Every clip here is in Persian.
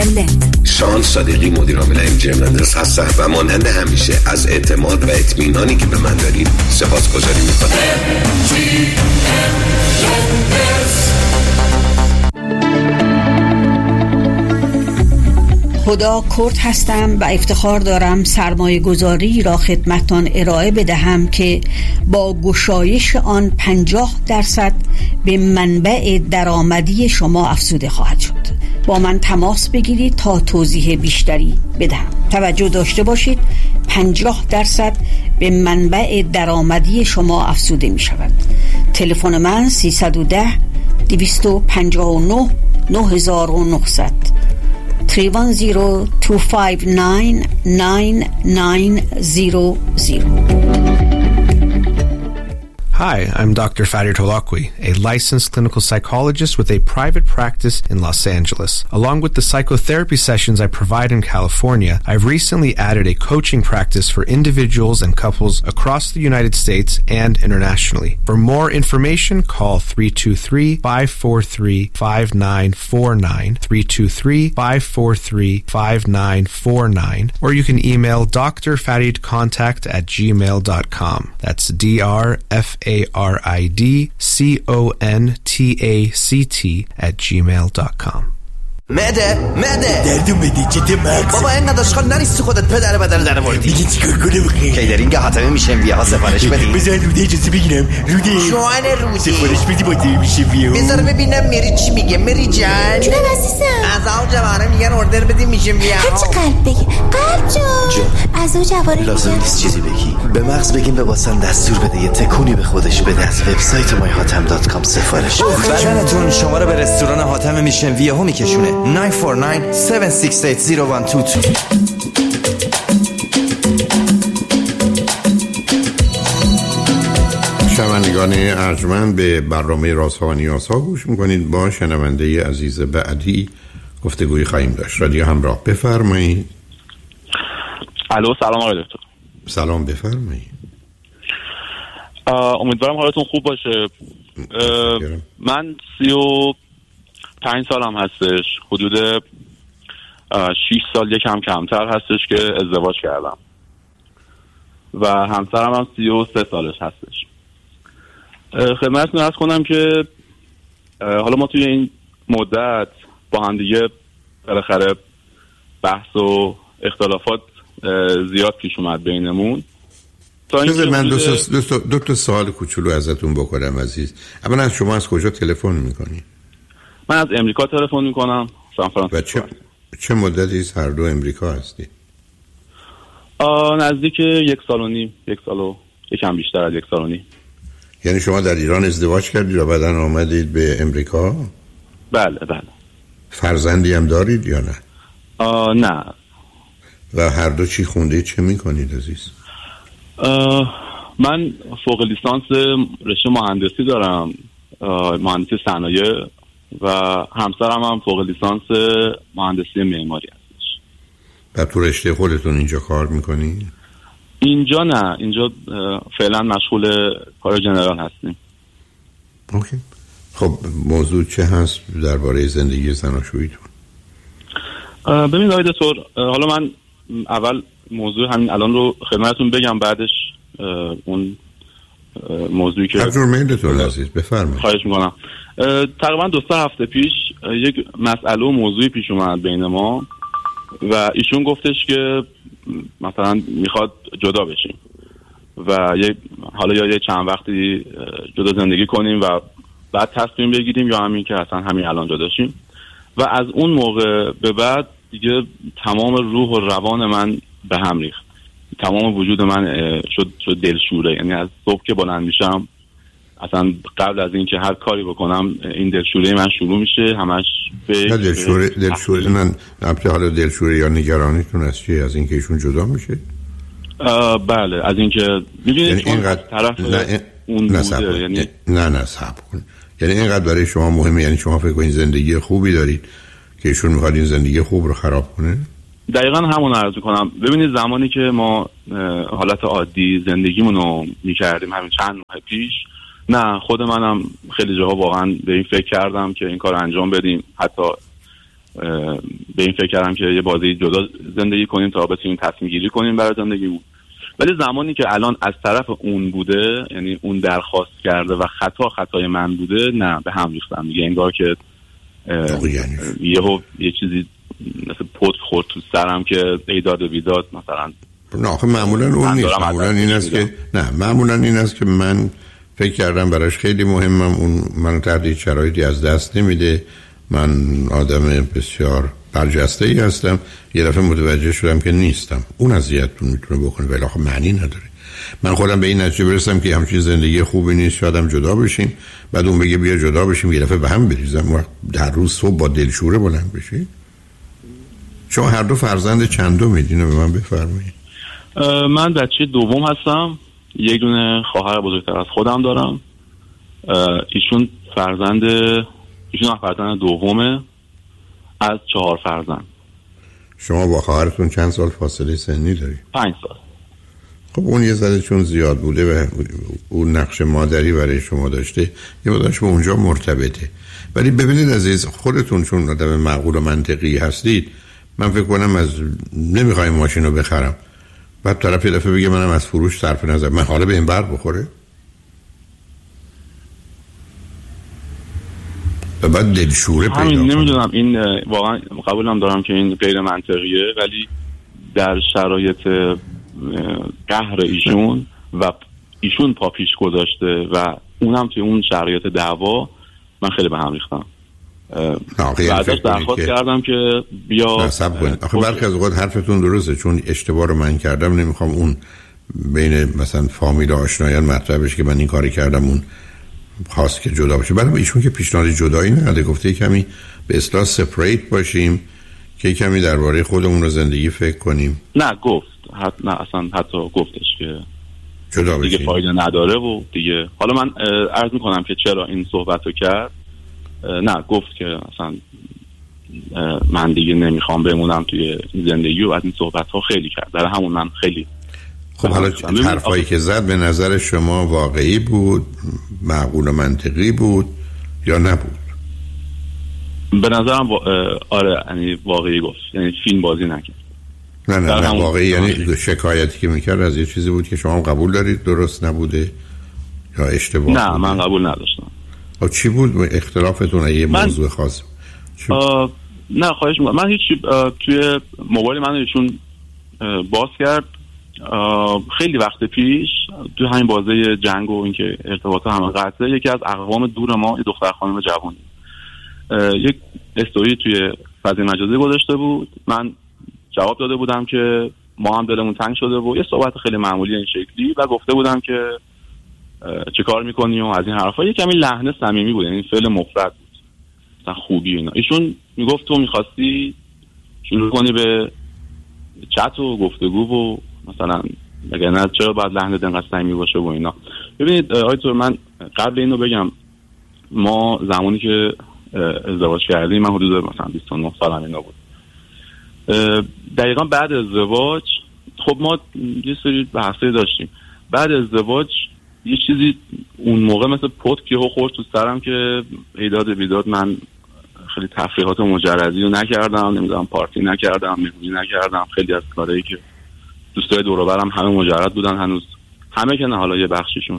لند. شان صادقی مدیر عامل MGM لندرز هستن و مانند همیشه از اعتماد و اطمینانی که به من دارید سپاسگزاری میکنم. خدا کرد هستم و افتخار دارم سرمایه گذاری را خدمتان ارائه بدهم که با گشایش آن 50% به منبع درآمدی شما افزوده خواهد شد. با من تماس بگیرید تا توضیح بیشتری بدهم. توجه داشته باشید 50% به منبع درآمدی شما افزوده می شود. تلفن من 310 259 9900 310-259-9900. Hi, I'm Dr. Farid Holakwi, a licensed clinical psychologist with a private practice in Los Angeles. Along with the psychotherapy sessions I provide in California, I've recently added a coaching practice for individuals and couples across the United States and internationally. For more information, call 323-543-5949, 323-543-5949, or you can email drfaridcontact@gmail.com. That's DRFARIDCONTACT@gmail.com. معده دردم بده چته مغز بابا اینقدر اشغال نریستی خودت پدر بدل در موردی میگه چیکار کنم بخیر کیدرینگ حاتمه میشه ویاها سفارش بدی بذار روده اجازه بگیرم روده جوان روده سفارش بدی با دیگه میشه ویاها بذار ببینم میری چی میگه میری جان جونم عزیزم از آو جوانه میگن اردر بدی میشه ویاها هرچی قلب بگی قلب جون از او جوانه لازم نیست چیزی بگی به مغز بگیم به واسن دستور بده یه تکونی به خودش بده از وبسایت myhatem.com سفارش بدنتون شما رو به رستوران حاتم میشن ویاها میکشونه 949-768-0122. شنوندگان ارجمند به برنامه رازها و نیازها گوش میکنید. با شنونده عزیز بعدی گفتگوی خواهیم داشت. رادیو همراه، بفرمایید. الو، سلام آقای دکتر. سلام، بفرمایید. امیدوارم حالتون خوب باشه. من 35 سالم هستش، حدود 6 سال یکم کمتر هستش که ازدواج کردم و همسرم هم 33 سالش هستش. خدمتتون عرض کنم که حالا ما توی این مدت با هم دیگه بالاخره بحث و اختلافات زیاد پیش اومد بینمون. من دو تا سوال کوچولو ازتون بکنم عزیز. اولا از شما از کجا تلفن میکنی؟ من از امریکا تلفن میکنم، سان فرانسیسکو. چه مدتی هر دو امریکا هستی؟ نزدیک 1 سال و نیم، 1 سال و یکم بیشتر از 1 سال و نیم. یعنی شما در ایران ازدواج کردید و بعداً آمدید به امریکا؟ بله. فرزندی هم دارید یا نه؟ نه. و هر دو چی خوندید، چه میکنید عزیز؟ من فوق لیسانس رشته مهندسی دارم، مهندسی صنایع، و همسرم هم فوق لیسانس مهندسی معماری هستش. و تو رشته خودتون اینجا کار میکنی؟ اینجا نه، اینجا فعلا مشغول کار جنرال هستیم. اوکی. خب موضوع چه هست درباره زندگی زناشوییتون؟ ببین آقای دکتر، حالا من اول موضوع همین الان رو خدمتتون بگم، بعدش اون موضوعی که هر جور میلتون عزیز بفرمایید. خواهش میکنم. تقریبا 2 هفته پیش یک مسئله و موضوعی پیش اومد بین ما و ایشون گفتش که مثلا میخواد جدا بشیم و حالا یه چند وقتی جدا زندگی کنیم و بعد تصمیم بگیریم یا همین که اصلا همین الان جدا شیم. و از اون موقع به بعد دیگه تمام روح و روان من به هم ریخت، تمام وجود من شد دلشوره. یعنی از صبح که بلند میشم اصلا قبل از این که هر کاری بکنم این دلشوره من شروع میشه، همش به دلشوره من حالا دلشوره یا نگرانیتون از چیه؟ از اینکه ایشون جدا میشه؟ بله، از اینکه میدونید یعنی اینقدر طرف اون بوده. یعنی نه صبر کن. یعنی اینقدر برای شما مهمه؟ یعنی شما فکر کنید زندگی خوبی دارید که ایشون میخواد این زندگی خوب رو خراب کنه؟ دقیقا همون عرض میکنم. ببینید زمانی که ما حالت عادی زندگیمون رو میکردیم همین چند ماه پیش، نه خود منم خیلی جاها واقعا به این فکر کردم که این کار انجام بدیم، حتی به این فکر کردم که یه بازی جدا زندگی کنیم تا بتونیم تصمیم گیری کنیم برای زندگیمون. ولی زمانی که الان از طرف اون بوده، یعنی اون درخواست کرده و خطای من بوده، نه به هم ریختم دیگه. انگار که یه چیزی مثل پت خورد تو سرم که ایداد و بیداد مثلا. نه آخه معمولا اون نیست. معمولا این است که من فکر کردم براش خیلی مهمم، اون منو تحت شرایطی از دست نمیده، من آدم بسیار برجسته‌ای هستم، یه دفعه متوجه شدم که نیستم. اون اذیتتون میتونه بکنه ولی آخه معنی نداره. من خودم به این نتیجه برسم که همچین زندگی خوبی نیست، شادم جدا بشیم، بعد اون بگه بیا جدا بشیم، یه دفعه به هم بریزم، در روز صبح با دلشوره بلند بشی. شما هر دو فرزند چندمید؟ اینو به من بفرمایید. من بچه دوم هستم، یک دونه خواهر بزرگتر از خودم دارم. ایشون فرزند دومه از 4 فرزند. شما با خواهرتون چند سال فاصله سنی دارید؟ 5 سال. خب اون یه ذره چون زیاد بوده و اون نقش مادری برای شما داشته، یه مقدارش به اونجا مرتبطه. ولی ببینید عزیز، خودتون چون آدم معقول و منطقی هستید، من فکر کنم نمیخوایم ماشین رو بخرم، بعد طرف یه دفعه بگه منم از فروش صرف نظر، من حالا به این بر بخوره و بعد دلشوره پیدا کنم. نمیدونم، این واقعا قبولم دارم که این غیر منطقیه، ولی در شرایط قهر ایشون و ایشون پا پیش گذاشته و اونم توی اون شرایط دعوا، من خیلی به هم ریختم. بعدش درخواست کردم که بیا نصب کنید. آخه برخی از اوقات حرفتون درسته، چون اشتباه رو من کردم، نمیخوام اون بین مثلا فامیل و آشنایان مطرح بشه که من این کاری کردم، اون خواست که جدا بشه. برای ایشون که پیشنهاد جدایی نده، گفته کمی به اصطلاح سپریت باشیم که کمی درباره خودمون رو زندگی فکر کنیم. نه گفت، نه اصلا حتی گفتش که جدا دیگه فایده نداره و دیگه. حالا من عرض میکنم که چرا این صحبت رو کرد. نه گفت که اصلا من دیگه نمیخوام بمونم توی زندگی و از این صحبت ها خیلی کرد. در همون من خیلی. خب حالا حرفایی که زد به نظر شما واقعی بود، معقول و منطقی بود یا نبود؟ به نظرم آره، یعنی واقعی گفت، یعنی فیلم بازی نکرد. نه واقعی، یعنی شکایتی که میکرد از یه چیزی بود که شما قبول دارید درست نبوده یا اشتباه؟ نه بوده؟ من قبول نداشتم. چی بود اختلافتون؟ یه موضوع خاص؟ نه خواهش میکنم. من هیچ توی موبایل من ایشون باز کرد خیلی وقت پیش، تو همین بازه جنگ و اینکه ارتباطات همه قطعه، یکی از اقوام دور ما، دختر خانم جوانی، یک استوری توی فضای مجازی گذاشته بود. من جواب داده بودم که ما هم دلمون تنگ شده و یه صحبت خیلی معمولی این شکلی، و گفته بودم که چه کار میکنی و از این حرفا. یه کمی لحن صمیمی بود، یعنی فعل مفرد بود، مثلا خوبی اینا. ایشون میگفت تو میخواستی شروع کنی به چت و گفتگو و مثلا مگه نه چرا باید لحنت انقدر صمیمی باشه و اینا. ببینید آقای دکتر، من قبل اینو بگم، ما زمانی که ازدواج کردیم، من حدود مثلا 29 سالم اینا بود، دقیقا بعد ازدواج خب ما یه سری بحثی داشتیم. بعد ازدواج یه چیزی اون موقع مثل پت که خورد تو سرم که ایداد بیداد من خیلی تفریحات مجردی رو نکردم، نمیدونم پارتی نکردم، مهمونی نکردم. خیلی از کارهایی که دوستای دور و برم همه مجرد بودن، هنوز همه که نه، حالا یه بخششون.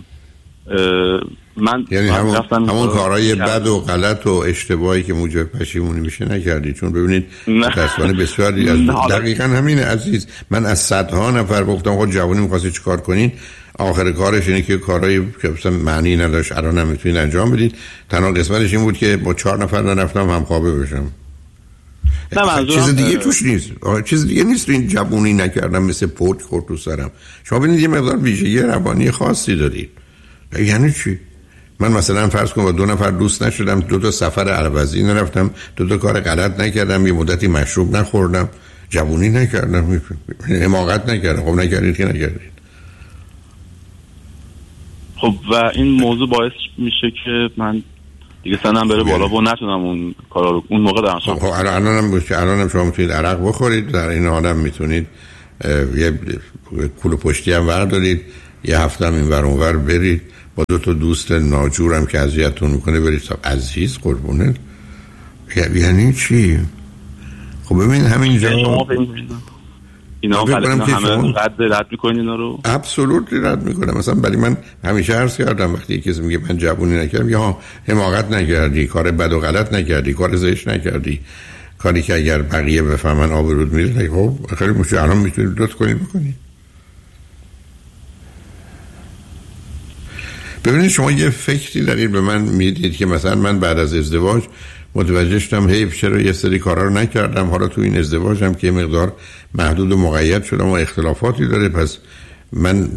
من یعنی همون کارهای بد و غلط و اشتباهی که موجب پشیمونی میشه نکردی؟ چون ببینید متأسفانه بسیاری از دقیقاً همین عزیز، من از صدها نفر گفتم خود جوانی می‌خواستی چیکار کنین، آخر کارش اینه که کارهایی که اصلا معنی نداشت الان نمیتونید انجام بدید. تنها قسمتش این بود که با 4 نفر نرفتم همخوابه بشم. چیز دیگه توش نیست، چیز دیگه نیست. این جوونی نکردم مثل پوت خورد تو سرم. شما ببینید یه مقدار ویژگی روانی خاصی دارید. یعنی چی؟ من مثلا فرض کنم با 2 نفر دوست نشدم، 2 تا سفر عربزی نرفتم، 2 تا کار غلط نکردم، یه مدتی مشروب نخوردم، جوونی نکردم، حماقت نکردم. خب نکردید که نکردید. خب و این موضوع باعث میشه که من دیگه سنم بره بالا و نتونم اون کارا رو اون موقع دارم. خب الانم شما میتونید عرق بخورید، در این حالم میتونید یه کلو پشتی هم وردارید، یه هفته هم این ور اون ور برید، با 2 تا دوست ناجورم که اذیتتون میکنه برید. عزیز قربونه، یعنی چی؟ خب ببین همینجا شما اینا همه رد میکنین اینا رو؟ ابسولوت رد میکنم. مثلا برای من همیشه عرض کردم وقتی کسی میگه من جوونی نکردم، یا حماقت نکردی، کار بد و غلط نکردی، کار زشت نکردی، کاری که اگر بقیه بفهمن آبرود میره، خب خیلی مشکل الان میتونید لطف کنید بکنید. ببینید شما یه فکری دارید به من میدید که مثلا من بعد از ازدواج متوجه شدم حیف چرا یه سری کارا رو نکردم، حالا تو این ازدواجم که مقدار محدود و مقید شدم و اختلافاتی داره، پس من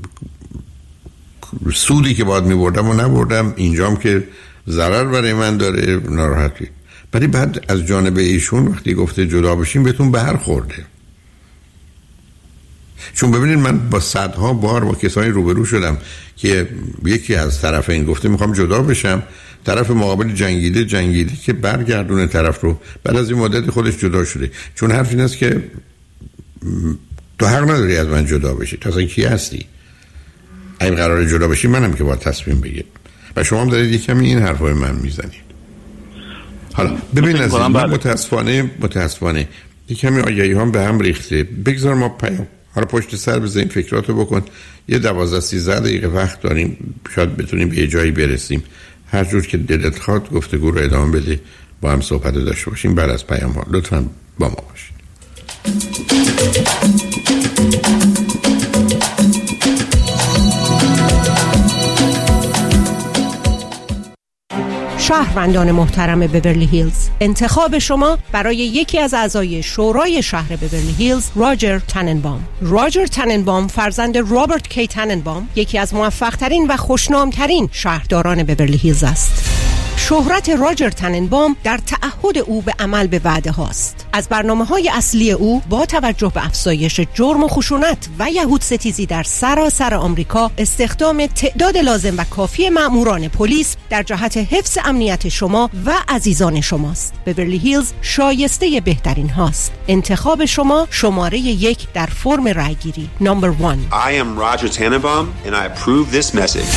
سودی که باید میبردم و نبردم، اینجام که ضرر برای من داره، ناراحتی. ولی بعد از جانب ایشون وقتی گفته جدا بشیم بهتون برخورده. چون ببینید من با صدها بار با کسانی روبرو شدم که یکی از طرفین گفته میخوام جدا بشم، طرف مقابل جنگیده که برگردونه طرف رو، بعد از این مدت خودش جدا شده. چون حرف این است که تو حق نداری از من جدا بشی، تو اصلا کی هستی؟ این قراره جدا بشی منم که باید تصمیم بگیرم و شما هم دارید یکمی این حرفای من میزنید. حالا ببین از این متاسفانه یکمی آگهی هم به هم ریخته. بگذار ما پیام حالا پشت سر بزنیم، فکراتو بکن. یه 12-13 دقیقه وقت داریم، شاید بتونیم به جایی برسیم. هر جور که دلت خواد گفتگو رو ادامه بده، با هم صحبت داشته باشیم. بعد از پیام ها لطفاً با ما باشید. شهروندان محترم بورلی هیلز، انتخاب شما برای یکی از اعضای شورای شهر بورلی هیلز، راجر تننبام. راجر تننبام فرزند رابرت کی تننبام، یکی از موفق‌ترین و خوشنام‌ترین شهرداران بورلی هیلز است. شهرت راجر تننبام در تعهد او به عمل به وعده هاست. از برنامه‌های اصلی او با توجه به افزایش جرم و خشونت و یهود ستیزی در سراسر آمریکا، استخدام تعداد لازم و کافی مأموران پلیس در جهت حفظ امنیت شما و عزیزان شماست. بورلی هیلز شایسته بهترین هاست. انتخاب شما شماره 1 در فرم رایگیری. نمبر 1. I am Roger Tannenbaum and I approve this message.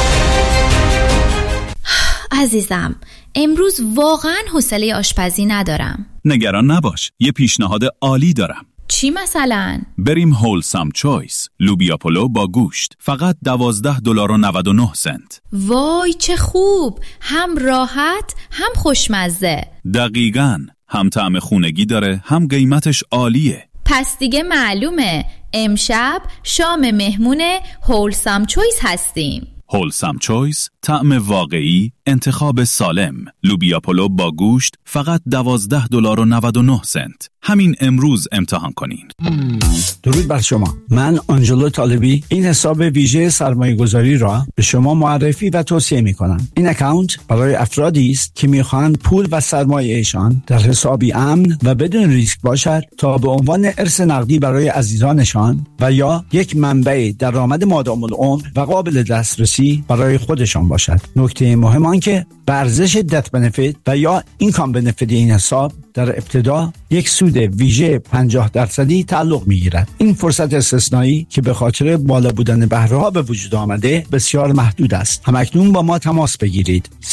عزیزم، امروز واقعاً حوصله آشپزی ندارم. نگران نباش، یه پیشنهاد عالی دارم. چی مثلا؟ بریم هولسام چویس، لوبیا پلو با گوشت، فقط $12.99. وای چه خوب، هم راحت هم خوشمزه. دقیقاً، هم طعم خونگی داره هم قیمتش عالیه. پس دیگه معلومه امشب شام مهمون هولسام چویس هستیم. هولسام چویس، طعم واقعی، انتخاب سالم. لوبیا پلو با گوشت فقط $12.99. همین امروز امتحان کنین. درود بر شما. من آنجلو طالبی این حساب ویژه سرمایه گذاری را به شما معرفی و توصیه می کنم. این اکانت برای افرادی است که می خواهند پول و سرمایه ایشان در حسابی امن و بدون ریسک باشد تا به عنوان ارث نقدی برای عزیزانشان و یا یک منبع درآمد مادام العمر و قابل دسترسی برای خودشان باشد. نکته مهم آن که به ارزش دت بنفیت و یا اینکام بنفیت این حساب در ابتدا یک سود ویژه 50% تعلق میگیرد. این فرصت استثنایی که به خاطر بالا بودن بهره ها به وجود آمده بسیار محدود است. همکنون با ما تماس بگیرید. 310-205-9000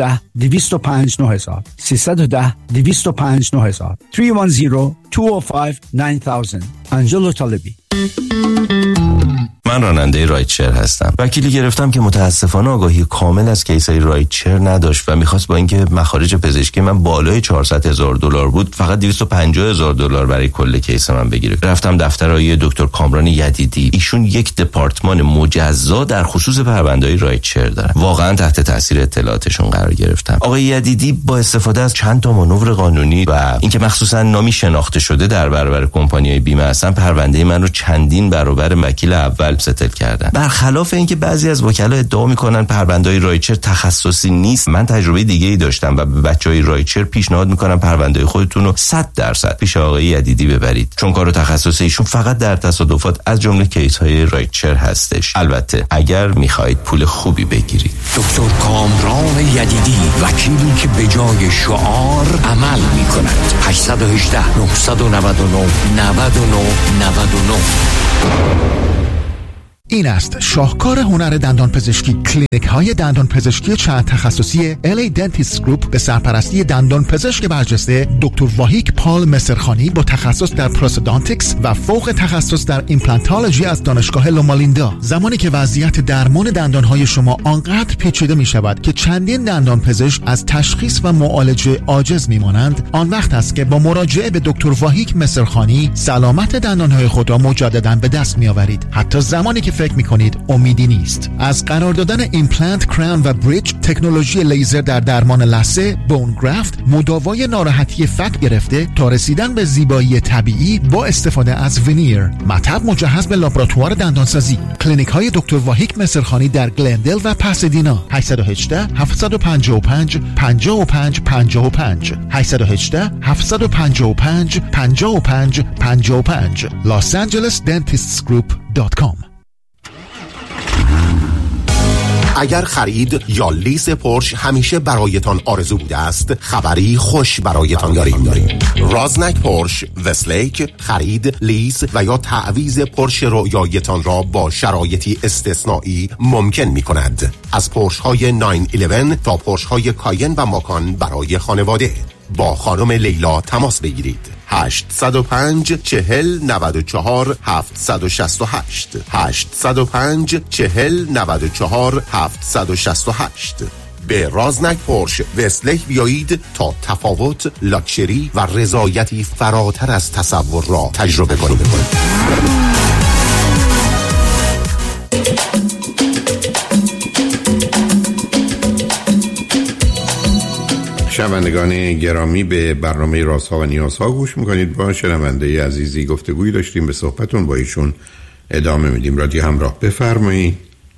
310-205-9000 310-205-9000. آنجلو طالبی. من راننده رایتشر هستم. وکیلی گرفتم که متاسفانه آگاهی کامل از کیسای رایتشر نداشت و میخواست با اینکه مخارج پزشکی من بالای $400,000 بود فقط $250,000 برای کل کیس من بگیره. رفتم دفتر آقای دکتر کامران یدیدی. ایشون یک دپارتمان مجزا در خصوص پرونده‌های رایتشر دارن. واقعا تحت تاثیر اطلاعاتشون قرار گرفتم. آقای یدیدی با استفاده از چند تا مانور قانونی و اینکه مخصوصا نامی شناخته شده در برابر کمپانی‌های بیمه هستن، پرونده من رو چندین برابر وکیل اول ستل کردن. برخلاف اینکه بعضی از وکلا ادعا میکنن پرونده‌های رایتشر تخصصی نیست، من تجربه دیگه‌ای داشتم و به بچهای رایتشر پیشنهاد میکنم پرونده خودتون رو 100% پیش آقای یدیدی ببرید، چون کار تخصصی ایشون فقط در تصادفات از جمله کیس‌های رایتشر هستش. البته اگر میخواهید پول خوبی بگیرید. دکتر کامران یدیدی، وکیلی که به جای شعار عمل میکند. 818 999 99 99. این است شاهکار هنر دندان پزشکی. کلینیک های دندان پزشکی چند تخصصی LA Dentist Group به سرپرستی دندان پزشک برجسته دکتر واهیک پال مسرخانی با تخصص در پروستودانتیکس و فوق تخصص در ایمپلانتولوژی از دانشگاه لومالیندا. زمانی که وضعیت درمان دندان های شما آنقدر پیچیده می شود که چندین دندان پزشک از تشخیص و معالجه عاجز می مانند، آن وقت است که با مراجعه به دکتر واهیک مسرخانی سلامت دندان های خود را مجددا به دست می آورید، حتی زمانی که فکر می کنید امیدی نیست. از قرار دادن ایمپلنت، کراون و بریج، تکنولوژی لیزر در درمان لثه، بون گرافت، مداوای ناراحتی فک گرفته تا رسیدن به زیبایی طبیعی با استفاده از ونیر، مطب مجهز به لابراتوار دندانسازی. کلینیک های دکتر واهیک مسرخانی در گلندل و پاسادینا. 818 755 55 55 818 755 55 55 losangelesdentistgroup.com. اگر خرید یا لیز پورش همیشه برایتان آرزو بوده است، خبری خوش برایتان داریم. رازنک پورش وستلیک خرید، لیز و یا تعویض پورش رویایتان را با شرایطی استثنایی ممکن می کند. از پورش های 911 تا پورش های کاین و ماکان برای خانواده. با خانم لیلا تماس بگیرید. 805 40 94 768 805 40 94 768. به رازنک پورش وستلیک بیایید تا تفاوت، لاکچری و رضایتی فراتر از تصور را تجربه کنید. شنوندگان گرامی، به برنامه رازها و نیازها گوش میکنید. با شنونده عزیزی گفتگویی داشتیم، به صحبتون با ایشون ادامه میدیم. رادیو همراه، بفرمایید.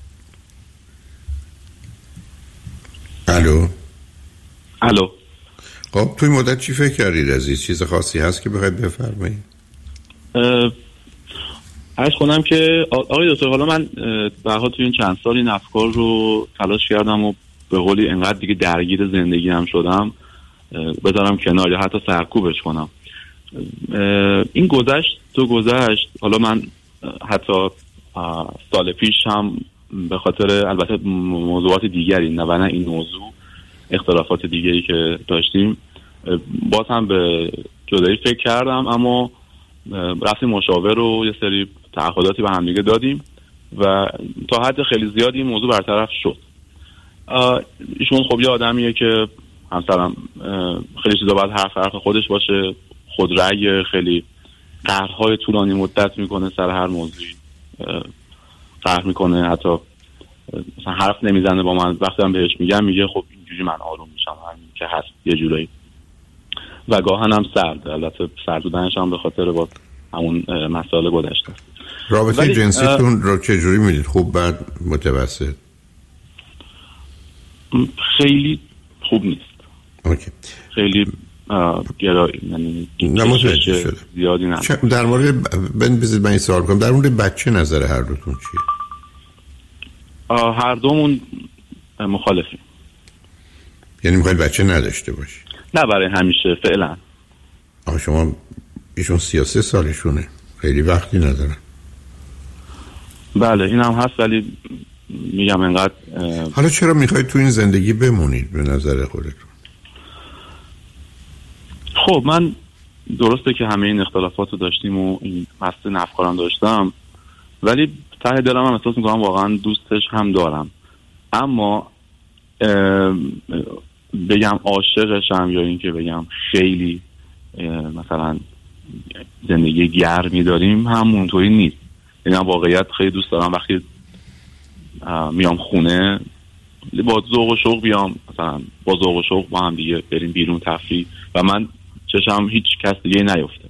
الو. خب توی مدت چی فکر کردید عزیز؟ چیز خاصی هست که بخواید بفرمایید؟ عرض کنم که آقای دکتر، حالا من به حال توی این چند سال این افکار رو تلاش کردم و به قولی انقدر دیگه درگیر زندگی هم شدم بذارم کنار یا حتی سرکوبش کنم. این گذشت، حالا من حتی سال پیش هم به خاطر البته موضوعات دیگری نه این موضوع، اختلافات دیگری که داشتیم، باز هم به جدایی فکر کردم، اما رفتیم مشاور و یه سری تعهداتی به هم دیگه دادیم و تا حد خیلی زیادی این موضوع برطرف شد. ایشون خب یه آدمیه که همسرم خیلی چیزا باید حرف خودش باشه، خودرأی، خیلی قهرهای طولانی مدت میکنه سر هر موضوعی، قهر میکنه، حتی مثلا حرف نمیزنه با من. وقتی هم بهش میگه خب اینجوری من آروم میشم، همین که هست یه جورایی. و گاهن هم سرد، البته سرد بودنش هم به خاطر با همون مسائل گذشته. رابطه جنسیتون رو چجوری میدید؟ خوب، بد، متوسط؟ خیلی خوب نیست. اوکی. خیلی یعنی زیادی نه. در مورد بذارید من این سوال کنم، در مورد بچه نظر هر دوتون چیه؟ هر دومون مخالفیم. یعنی میخواید بچه نداشته باشی؟ نه برای همیشه فعلا. شما ایشون 33 سالشونه، خیلی وقتی ندارن. بله این هم هست، ولی میگم انقدر. حالا چرا میخواید تو این زندگی بمونید به نظر خودتون؟ خب من درسته که همه این اختلافات رو داشتیم و این مسئله افکارم داشتم، ولی ته دلم هم احساس میکنم واقعا دوستش هم دارم، اما بگم عاشقشم یا این که بگم خیلی مثلا زندگی گرمی داریم همونطوری نیست. یعنی واقعیت خیلی دوست دارم وقتی میام خونه با ذوق و شوق بیام، مثلا با ذوق و شوق با هم دیگه بریم بیرون تفریح و من چشم هیچ کس دیگه نیفته.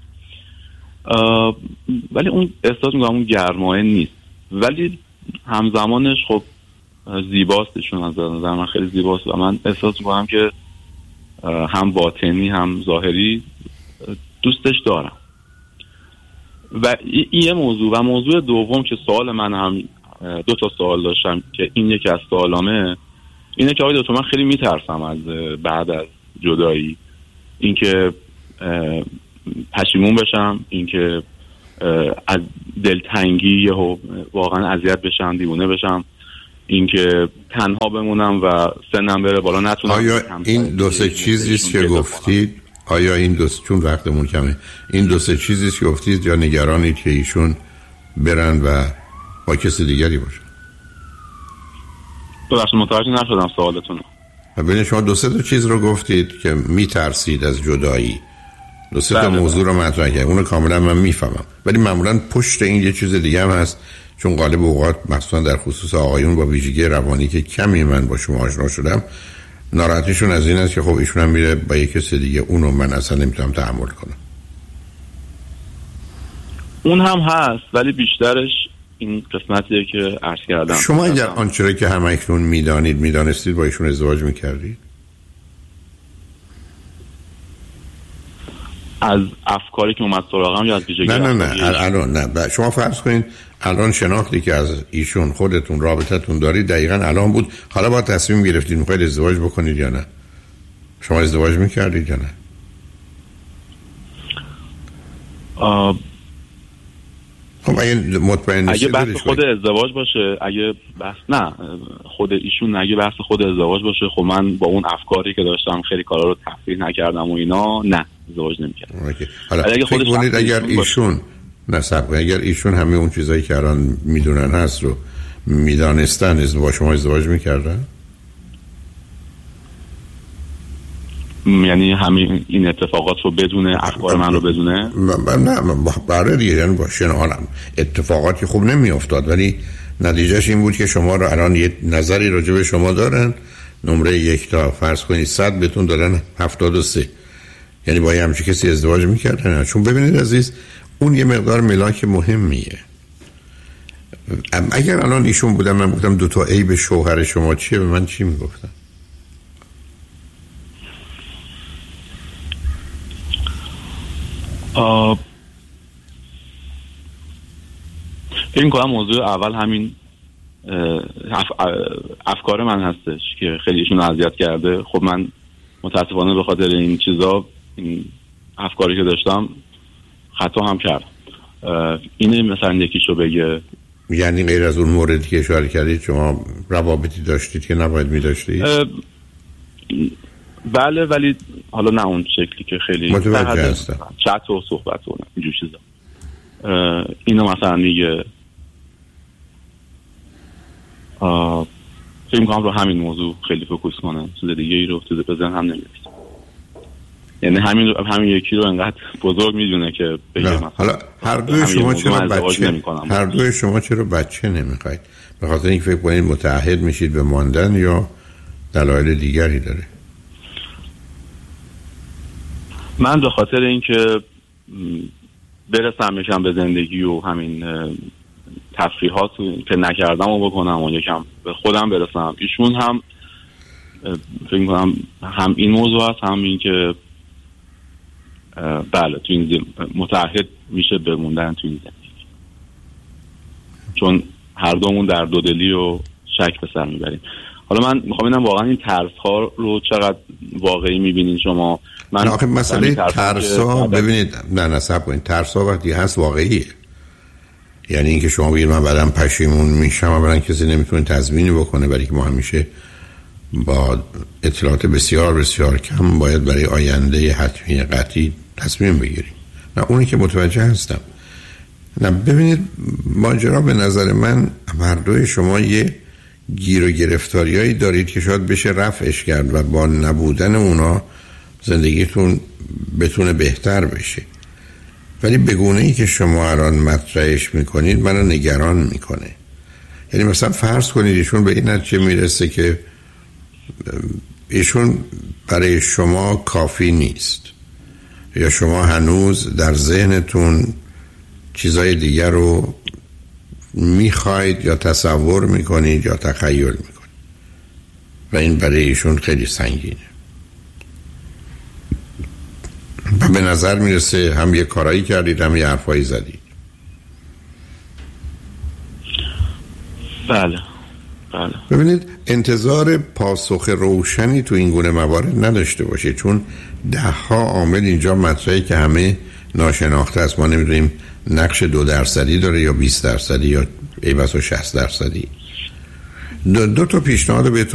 ولی اون احساس میکنم اون گرمایه نیست، ولی همزمانش خب زیباست. ایشون از نظر من خیلی زیباست و من احساس میکنم که هم باطنی هم ظاهری دوستش دارم. و این یه موضوع. و موضوع دوم که سوال من هم 2 تا سوال داشتم که این یکی از سوالامه اینه که آقای دکتر من خیلی میترسم از بعد از جدایی، اینکه پشیمون بشم، اینکه از دلتنگی واقعا اذیت بشم، دیوونه بشم، اینکه تنها بمونم و سنم بره بالا نتونم. آیا این دو سه چیزیست که گفتید؟ آیا این چون وقتمون کمه، این دو سه چیزیست که گفتید یا نگرانید که ایشون برن و با کسی دیگری باشن؟ ببخشید متوجه نشدم سوالتون. ببینید شما دو سه تا چیز رو گفتید که میترسید از جدایی، دو سه تا موضوع رو مطرح کردید، اونو کاملا من میفهمم، ولی معمولا پشت این یه چیز دیگه هم هست، چون غالب اوقات مخصوصا در خصوص آقایون با ویژگی روانی که کمی من با شما آشنا شدم، ناراحتیشون از این است که خب ایشون هم میره با یک کسی دیگه، اونو من اصلا نمیتونم تحمل کنم. اون هم هست ولی بیشترش این قسمتیه که عرض کردم. شما اگر آنچه که هم اکنون میدانستید با ایشون ازدواج میکردید؟ از افکاری که اومد سراغم یا از ویژگی؟ نه الان نه. شما فرض کنید الان شناختی که از ایشون خودتون رابطتون دارید دقیقاً الان بود، حالا با تصمیم گرفتید میخواید ازدواج بکنید یا نه؟ شما ازدواج میکردید یا نه؟ خب اگه بحث خود ازدواج باشه، اگه بحث نه خود ایشون، اگه بحث خود ازدواج باشه، خب من با اون افکاری که داشتم خیلی کارا رو تفریح نکردم و اینا، نه ازدواج نمی‌کردم. حالا فکر کنید اگر ایشون اگر ایشون همه اون چیزایی که الان میدونن هست رو میدانستن، با شما ازدواج میکردن؟ یعنی همین این اتفاقات رو بدونه، افکار من رو بدونه؟ نه برای دیگه، یعنی با شنهانم اتفاقاتی خوب نمی افتاد، ولی نتیجهش این بود که شما رو الان یه نظری راجع به شما دارن، نمره 1 تا فرض کنید 100 بهتون دارن 73، یعنی با همچین کسی ازدواج میکردن؟ چون ببینید عزیز، اون یه مقدار ملاک مهمیه. اگر الان ایشون بودم من گفتم دو تا عیب شوهر شما چیه، به من چی میگفتن؟ فکر می‌کنم موضوع اول همین افکار من هستش که خیلی ایشون اذیت کرده. خب من متاسفانه به خاطر این چیزا، این افکاری که داشتم خطا هم کردم. اینه مثلا یکیشو بگه. یعنی غیر از اون موردی که اشاره کردید شما روابطی داشتید که نباید می‌داشتید؟ بله، ولی حالا نه اون شکلی که خیلی متوجه هستم، چت و صحبت و اینجور چیزا. اینو مثلا میگه فکر می‌کنم رو همین موضوع خیلی فوکوس کنم، چیز دیگه ای رو تو بزن هم نمی‌رسه. یعنی همین یکی رو انقدر بزرگ میدونه که بگه مثلا حالا هر دوی شما چرا بچه نمیخواید؟ به خاطر اینکه فکر کنید متعهد میشید به ماندن یا دلایل دیگری داره؟ من به خاطر اینکه برسم یکم به زندگی و همین تفریحات که نکردم و بکنم و یکم به خودم برسم. ایشون هم فکر می‌کنم هم این موضوع هست، هم این که بله تو این متعهد میشه بموندن تو این زندگی، چون هر دومون در دودلی و شک به سر میبریم. حالا من میخوام ببینم واقعا این ترس ها رو چقدر واقعی میبینین شما؟ من آخه مسئله ترس ها ببینید، نه صبر کنید، ترس ها وقتی هست واقعیه. یعنی اینکه شما بگید من بعدم پشیمون میشم، اولا کسی نمیتونه تضمینی بکنه، برای که ما همیشه با اطلاعات بسیار بسیار کم باید برای آینده حتمی قطعی تصمیم بگیریم. نه اونی که متوجه هستم. نه ببینید ماجرا به نظر من هر دوی شما یه گیر و گرفتاریایی دارید که شاید بشه رفعش کرد و با نبودن اونا زندگیتون بتونه بهتر بشه، ولی به گونه‌ای که شما الان مطرحش میکنید منو نگران میکنه. یعنی مثلا فرض کنید ایشون به این نتیجه میرسه که ایشون برای شما کافی نیست، یا شما هنوز در ذهنتون چیزای دیگر رو میخواید یا تصور میکنید یا تخیل میکنید و این برای ایشون خیلی سنگینه و به نظر میرسه هم یه کارایی کردید هم یه حرفایی زدید. بله. ببینید انتظار پاسخ روشنی تو این گونه موارد نداشته باشه، چون 10 ها عامل اینجا مطرحه که همه ناشناخته است. ما نمیدونیم نقش 2% داره یا 20% یا ای بسا 60%. دو تا پیشنهاد بهتون